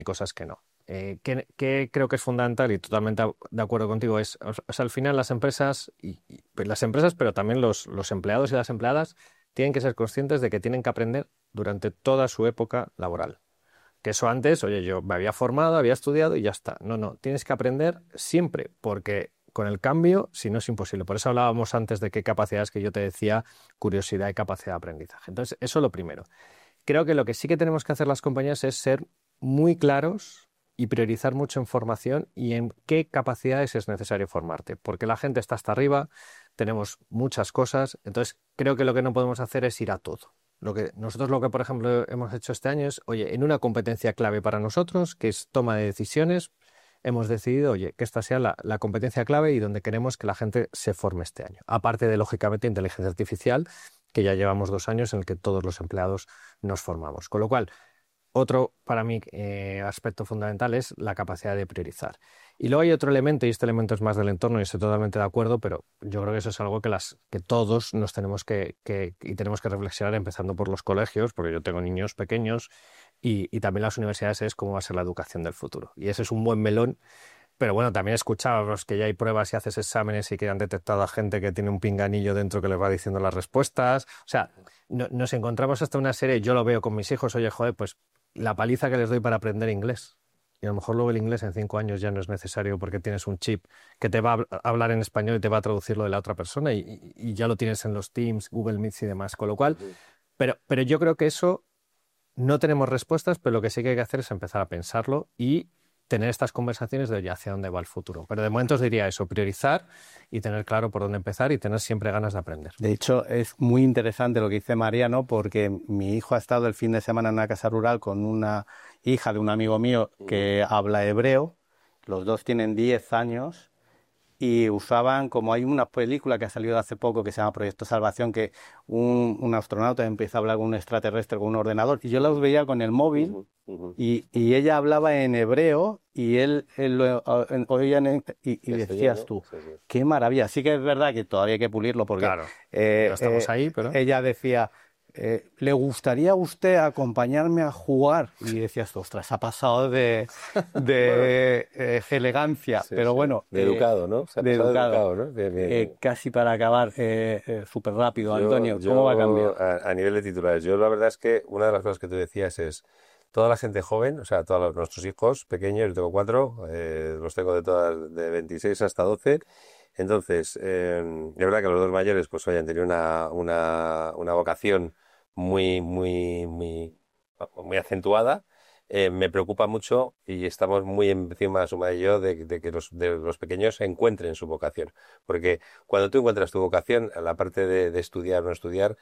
cosas que no. ¿Qué creo que es fundamental y totalmente de acuerdo contigo? O sea, al final las empresas, pues las empresas, pero también los empleados y las empleadas tienen que ser conscientes de que tienen que aprender durante toda su época laboral. Que eso antes, oye, yo me había formado, había estudiado y ya está. No, no, tienes que aprender siempre, porque con el cambio, si no es imposible. Por eso hablábamos antes de qué capacidades que yo te decía, curiosidad y capacidad de aprendizaje. Entonces, eso es lo primero. Creo que lo que sí que tenemos que hacer las compañías es ser muy claros y priorizar mucho en formación y en qué capacidades es necesario formarte, porque la gente está hasta arriba, tenemos muchas cosas, entonces creo que lo que no podemos hacer es ir a todo. Nosotros, por ejemplo, hemos hecho este año es, oye, en una competencia clave para nosotros, que es toma de decisiones, hemos decidido, oye, que esta sea la competencia clave y donde queremos que la gente se forme este año. Aparte de, lógicamente, inteligencia artificial, que ya llevamos 2 años en el que todos los empleados nos formamos. Con lo cual, otro, para mí, aspecto fundamental es la capacidad de priorizar. Y luego hay otro elemento, y este elemento es más del entorno, y estoy totalmente de acuerdo, pero yo creo que eso es algo que todos nos tenemos y tenemos que reflexionar, empezando por los colegios, porque yo tengo niños pequeños, y también las universidades, es cómo va a ser la educación del futuro. Y ese es un buen melón, pero bueno, también escuchábamos que ya hay pruebas y haces exámenes y que han detectado a gente que tiene un pinganillo dentro que les va diciendo las respuestas. O sea, nos encontramos hasta una serie, yo lo veo con mis hijos, oye, joder, pues la paliza que les doy para aprender inglés. Y a lo mejor luego el inglés en 5 años ya no es necesario porque tienes un chip que te va a hablar en español y te va a traducir lo de la otra persona y ya lo tienes en los Teams, Google Meets y demás. Con lo cual, Ujú. pero yo creo que eso no tenemos respuestas, pero lo que sí que hay que hacer es empezar a pensarlo y tener estas conversaciones de oye, hacia dónde va el futuro. Pero de momento os diría eso, priorizar y tener claro por dónde empezar y tener siempre ganas de aprender. De hecho, es muy interesante lo que dice Mariano, porque mi hijo ha estado el fin de semana en una casa rural con una hija de un amigo mío Ujú. que habla hebreo. Los dos tienen 10 años y usaban, como hay una película que ha salido hace poco que se llama Proyecto Salvación, que un astronauta empieza a hablar con un extraterrestre con un ordenador, y yo los veía con el móvil Ujú. Ujú. y ella hablaba en hebreo y él lo oía y Castellano, decías ¿no? tú, Sí, sí. qué maravilla. Sí que es verdad que todavía hay que pulirlo porque Claro, no estamos ahí, pero ella decía, ¿le gustaría a usted acompañarme a jugar? Y decías, ostras, ha pasado Bueno, de elegancia, sí, pero sí. bueno, De educado, ¿no? Se ha de pasado de educado. educado, ¿no? Bien, bien, bien. Casi para acabar, súper rápido, Yo, Antonio, ¿cómo va a cambiar? yo a nivel de titulares, yo la verdad es que una de las cosas que tú decías es toda la gente joven, o sea, todos nuestros hijos pequeños, yo tengo cuatro, los tengo de todas, de 26 hasta 12. Entonces, es verdad que los dos mayores, pues, hayan tenido una vocación muy acentuada. Me preocupa mucho y estamos muy encima, Suma y yo, de que de los pequeños encuentren su vocación. Porque cuando tú encuentras tu vocación, la parte de estudiar o no estudiar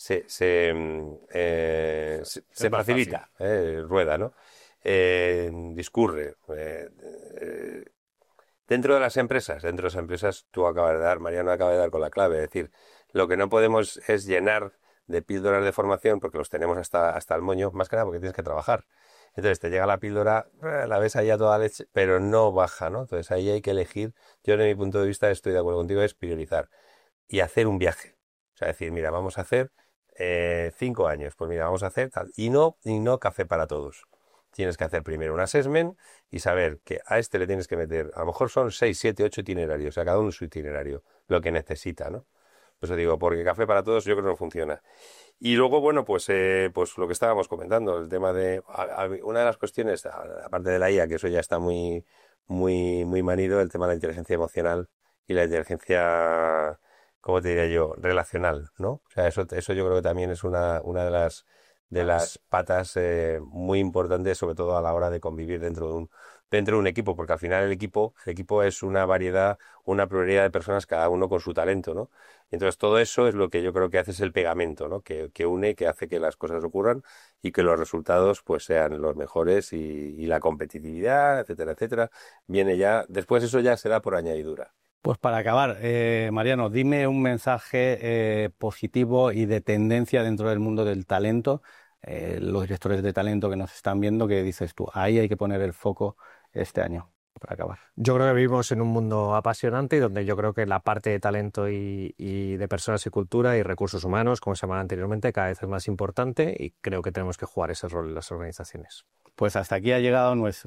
se es más fácil. facilita, rueda, ¿no? Discurre. Dentro de las empresas, tú acabas de dar, Mariano acaba de dar con la clave, es decir, lo que no podemos es llenar de píldoras de formación porque los tenemos hasta el moño, más que nada porque tienes que trabajar. Entonces te llega la píldora, la ves ahí a toda leche, pero no baja, ¿no? Entonces ahí hay que elegir. Yo, desde mi punto de vista, estoy de acuerdo contigo, es priorizar y hacer un viaje. O sea, decir, mira, vamos a hacer 5 años, pues mira, vamos a hacer tal. Y no café para todos. Tienes que hacer primero un assessment y saber que a este le tienes que meter, a lo mejor son 6 7 8 itinerarios, o sea, cada uno su itinerario, lo que necesita, ¿no? Por eso digo, porque café para todos yo creo que no funciona. Y luego, bueno, pues lo que estábamos comentando, el tema de, una de las cuestiones, aparte de la IA, que eso ya está muy manido, el tema de la inteligencia emocional y la inteligencia, ¿cómo te diría yo?, relacional, ¿no? O sea, eso yo creo que también es una de las patas muy importantes, sobre todo a la hora de convivir dentro de un equipo, porque al final el equipo es una variedad, una pluralidad de personas, cada uno con su talento, ¿no? Y entonces todo eso es lo que yo creo que hace es el pegamento, ¿no? Que une, que hace que las cosas ocurran y que los resultados pues sean los mejores y la competitividad, etcétera, etcétera, viene ya, después eso ya se da por añadidura. Pues para acabar, Mariano, dime un mensaje positivo y de tendencia dentro del mundo del talento, los directores de talento que nos están viendo, que dices tú, ahí hay que poner el foco este año, para acabar. yo creo que vivimos en un mundo apasionante y donde yo creo que la parte de talento y de personas y cultura y recursos humanos, como se llamaba anteriormente, cada vez es más importante y creo que tenemos que jugar ese rol en las organizaciones. Pues hasta aquí ha llegado